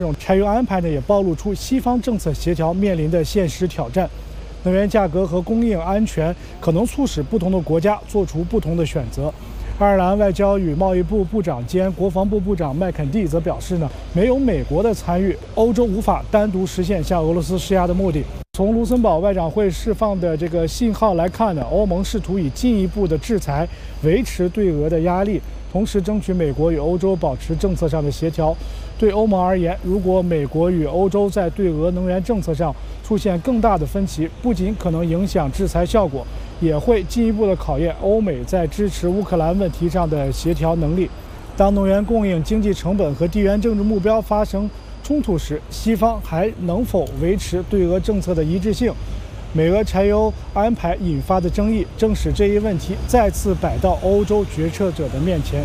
这种柴油安排呢，也暴露出西方政策协调面临的现实挑战。能源价格和供应安全可能促使不同的国家做出不同的选择。爱尔兰外交与贸易部部长兼国防部部长麦肯蒂则表示呢，没有美国的参与，欧洲无法单独实现向俄罗斯施压的目的。从卢森堡外长会释放的这个信号来看呢，欧盟试图以进一步的制裁维持对俄的压力，同时争取美国与欧洲保持政策上的协调。对欧盟而言，如果美国与欧洲在对俄能源政策上出现更大的分歧，不仅可能影响制裁效果，也会进一步的考验欧美在支持乌克兰问题上的协调能力。当能源供应、经济成本和地缘政治目标发生冲突时，西方还能否维持对俄政策的一致性？美俄柴油安排引发的争议，正使这一问题再次摆到欧洲决策者的面前。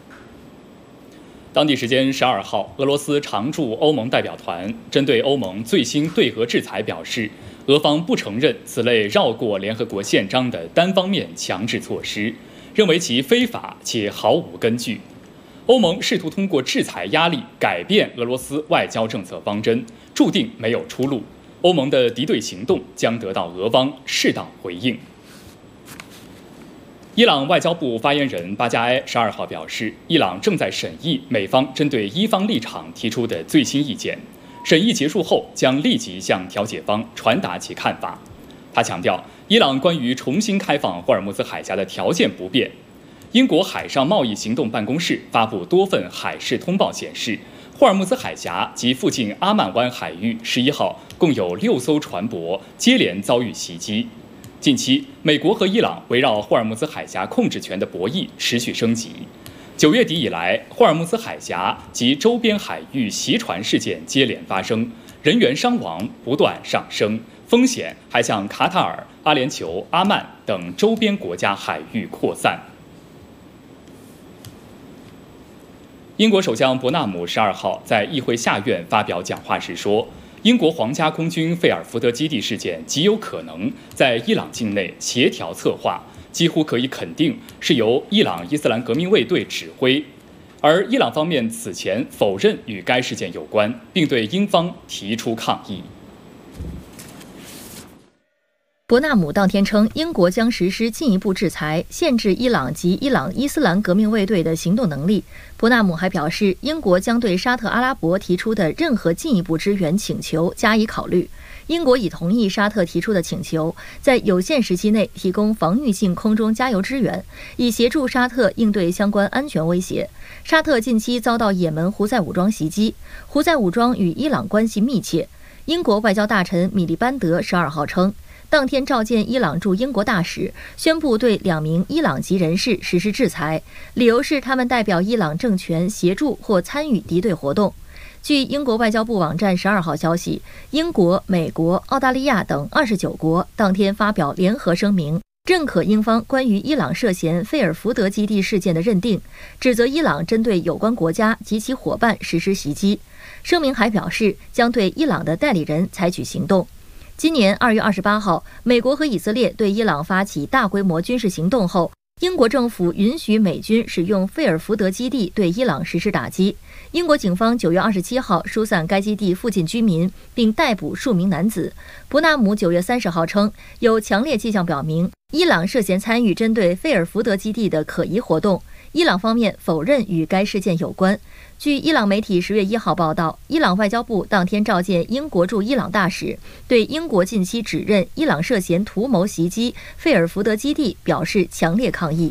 当地时间12号，俄罗斯常驻欧盟代表团针对欧盟最新对俄制裁表示，俄方不承认此类绕过联合国宪章的单方面强制措施，认为其非法且毫无根据。欧盟试图通过制裁压力改变俄罗斯外交政策方针，注定没有出路。欧盟的敌对行动将得到俄方适当回应。伊朗外交部发言人巴加埃12号表示，伊朗正在审议美方针对伊方立场提出的最新意见，审议结束后将立即向调解方传达其看法。他强调，伊朗关于重新开放霍尔木兹海峡的条件不变。英国海上贸易行动办公室发布多份海事通报显示，霍尔木兹海峡及附近阿曼湾海域11号共有6艘船舶接连遭遇袭击。近期，美国和伊朗围绕霍尔木兹海峡控制权的博弈持续升级。9月底以来，霍尔木兹海峡及周边海域袭船事件接连发生，人员伤亡不断上升，风险还向卡塔尔、阿联酋、阿曼等周边国家海域扩散。英国首相伯纳姆12号在议会下院发表讲话时说，英国皇家空军费尔福德基地事件极有可能在伊朗境内协调策划，几乎可以肯定是由伊朗伊斯兰革命卫队指挥。而伊朗方面此前否认与该事件有关，并对英方提出抗议。 伯纳姆当天称，英国将实施进一步制裁，限制伊朗及伊朗伊斯兰革命卫队的行动能力。伯纳姆还表示，英国将对沙特阿拉伯提出的任何进一步支援请求加以考虑。英国已同意沙特提出的请求，在有限时期内提供防御性空中加油支援，以协助沙特应对相关安全威胁。沙特近期遭到也门胡塞武装袭击，胡塞武装与伊朗关系密切。英国外交大臣米利班德12号称，当天召见伊朗驻英国大使，宣布对2名伊朗籍人士实施制裁，理由是他们代表伊朗政权协助或参与敌对活动。据英国外交部网站12号消息，英国、美国、澳大利亚等29国当天发表联合声明，认可英方关于伊朗涉嫌费尔福德基地事件的认定，指责伊朗针对有关国家及其伙伴实施袭击。声明还表示，将对伊朗的代理人采取行动。今年2月28号，美国和以色列对伊朗发起大规模军事行动后，英国政府允许美军使用费尔福德基地对伊朗实施打击。英国警方9月27号疏散该基地附近居民，并逮捕数名男子。伯纳姆9月30号称，有强烈迹象表明伊朗涉嫌参与针对费尔福德基地的可疑活动。伊朗方面否认与该事件有关。据伊朗媒体10月1号报道，伊朗外交部当天召见英国驻伊朗大使，对英国近期指认伊朗涉嫌图谋袭击费尔福德基地表示强烈抗议。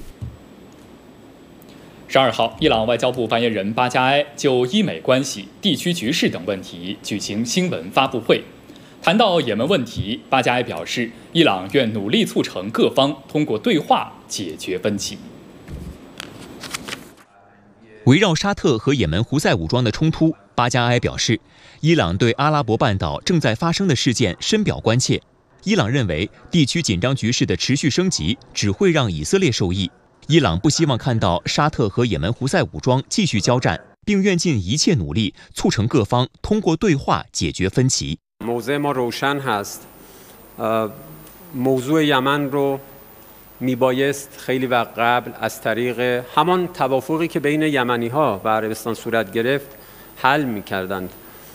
12号，伊朗外交部发言人巴加埃就伊美关系、地区局势等问题举行新闻发布会。谈到也门问题，巴加埃表示，伊朗愿努力促成各方通过对话解决分歧。 围绕沙特和也门胡塞武装的冲突，巴加埃表示，伊朗对阿拉伯半岛正在发生的事件深表关切。伊朗认为，地区紧张局势的持续升级只会让以色列受益。伊朗不希望看到沙特和也门胡塞武装继续交战，并愿尽一切努力促成各方通过对话解决分歧。 موضع ما روشن هست. موضوع یمن رو میبایست خیلی وقت قبل از طریق همان توافقی که بین یمنی‌ها و عربستان صورت گرفت حل می‌کردند.